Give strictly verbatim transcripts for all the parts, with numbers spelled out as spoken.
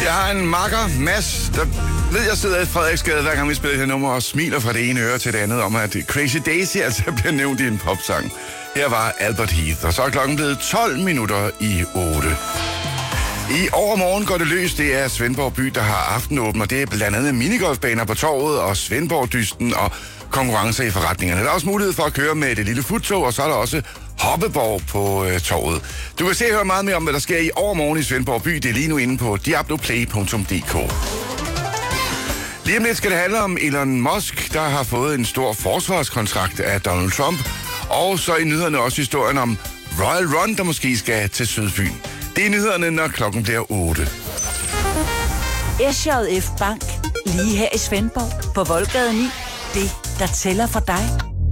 Jeg har en makker, Mads, der ved, jeg sidder i Frederiksgade, hver gang vi spiller det her nummer, og smiler fra det ene øre til det andet om, at Crazy Daisy altså bliver nævnt i en popsang. Her var Albert Heath, og så er klokken blevet tolv minutter i otte. I overmorgen går det løs. Det er Svendborg by, der har aftenåben, og det er blandt andet minigolfbaner på torvet og Svendborg-dysten og konkurrencer i forretningerne. Der er også mulighed for at køre med det lille futtog, og så er der også hoppeborg på øh, torvet. Du kan se og høre meget mere om, hvad der sker i overmorgen i Svendborg by. Det er lige nu inde på diabloplay punktum d k. Lige om lidt skal det handle om Elon Musk, der har fået en stor forsvarskontrakt af Donald Trump. Og så i nyhederne også historien om Royal Run, der måske skal til Sydfyn. Det er nyhederne, når klokken bliver otte. S J F Bank, lige her i Svendborg, på Voldgade ni. Det, der tæller for dig.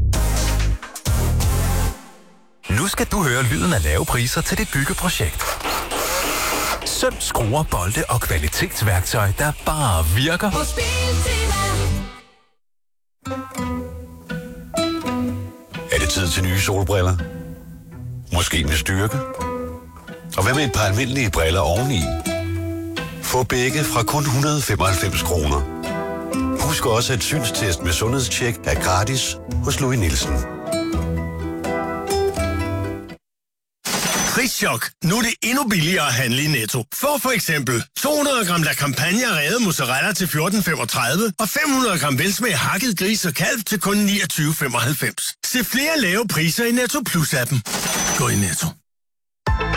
Nu skal du høre lyden af lave priser til dit byggeprojekt. Søm, skruer, bolde og kvalitetsværktøj, der bare virker. Er det tid til nye solbriller? Måske med styrke? Og hvad med et par almindelige briller oveni? Få begge fra kun et hundrede og femoghalvfems kroner. Husk også, at synstest med sundhedstjek er gratis hos Louis Nielsen. Prischok. Nu er det endnu billigere at handle i Netto. Få for eksempel to hundrede gram La Campagna revet mozzarella til fjorten femogtredive og fem hundrede gram velsmag hakket gris og kalv til kun niogtyve femoghalvfems. Se flere lave priser i Netto Plus-appen. Gå i Netto.